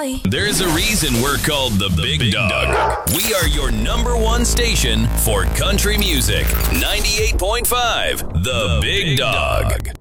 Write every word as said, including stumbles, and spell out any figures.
Valley. There's a reason we're called the, the Big, Big Dog. Dog. We are your number one station for country music. ninety-eight point five, The, the Big, Big Dog. Dog.